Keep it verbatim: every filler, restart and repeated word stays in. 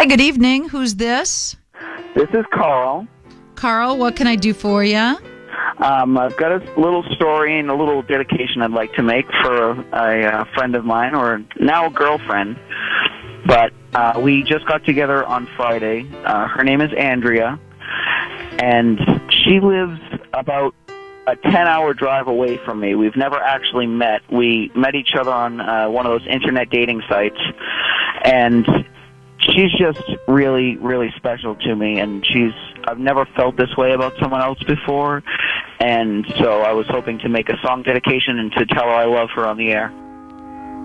Hi, good evening. Who's this? This is Carl. Carl, what can I do for you? Um, I've got a little story and a little dedication I'd like to make for a, a friend of mine, or now a girlfriend. But uh, we just got together on Friday. Uh, her name is Andrea, and she lives about a ten-hour drive away from me. We've never actually met. We met each other on uh, one of those internet dating sites, and she's just really, really special to me, and she's I've never felt this way about someone else before, and so I was hoping to make a song dedication and to tell her I love her on the air.